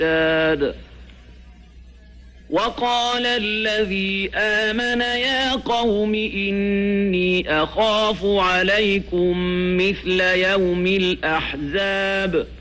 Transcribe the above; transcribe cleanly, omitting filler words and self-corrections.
الأشداد وقال الذي آمن يا قوم إني أخاف عليكم مثل يوم الأحزاب